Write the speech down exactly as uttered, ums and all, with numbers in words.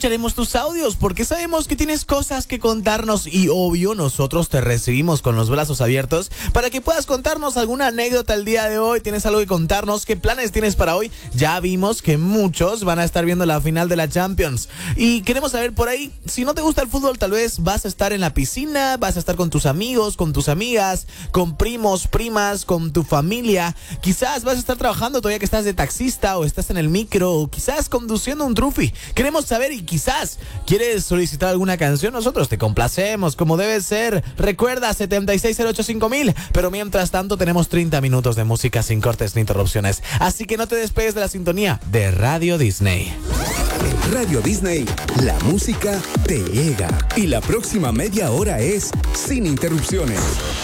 escucharemos tus audios porque sabemos que tienes cosas que contarnos y obvio nosotros te recibimos con los brazos abiertos para que puedas contarnos alguna anécdota el día de hoy. ¿Tienes algo que contarnos? ¿Qué planes tienes para hoy? Ya vimos que muchos van a estar viendo la final de la Champions y queremos saber por ahí, si no te gusta el fútbol, tal vez vas a estar en la piscina, vas a estar con tus amigos, con tus amigas, con primos, primas, con tu familia. Quizás vas a estar trabajando todavía que estás de taxista o estás en el micro o quizás conduciendo un trufi. Queremos saber y quizás quieres solicitar alguna canción. Nosotros te complacemos como debe ser. Recuerda setenta y seis cero ocho cinco mil. Pero mientras tanto tenemos treinta minutos de música sin cortes ni interrupciones. Así que no te despegues de la sintonía de Radio Disney. En Radio Disney, la música te llega. Y la próxima media hora es sin interrupciones.